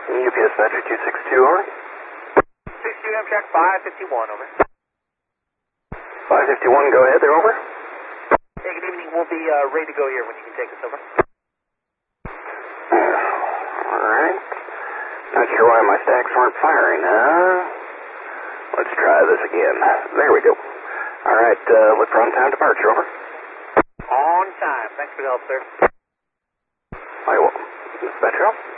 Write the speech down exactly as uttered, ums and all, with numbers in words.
U P S Metro two six two, over. six two, Amtrak five fifty-one, over. five fifty-one, go ahead there, over. Hey, good evening. We'll be uh, ready to go here when you can take us, over. Alright. Not sure why my stacks weren't firing, huh? Let's try this again. There we go. Alright, uh, look for on-time departure, over. On time. Thanks for the help, sir. Hi, welcome. This is Metro.